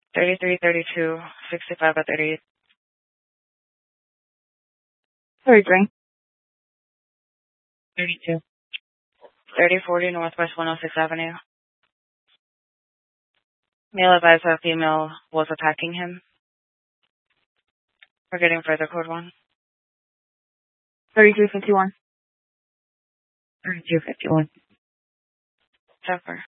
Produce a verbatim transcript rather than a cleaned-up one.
thirty-three, thirty-two, sixty-five by thirty-eight. thirty-three. thirty-two. thirty forty Northwest one oh sixth Avenue. Male advised that female was attacking him. We're getting further code one. thirty-three fifty-one. thirty-two fifty-one. Zephyr.